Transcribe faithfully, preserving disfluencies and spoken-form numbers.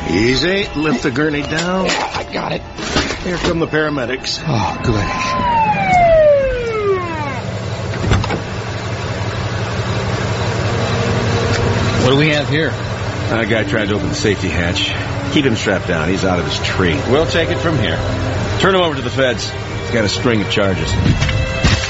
Easy. Lift the gurney down. Yeah, I got it. Here come the paramedics. Oh, good. What do we have here? A guy tried to open the safety hatch. Keep him strapped down. He's out of his tree. We'll take it from here. Turn him over to the feds. He's got a string of charges.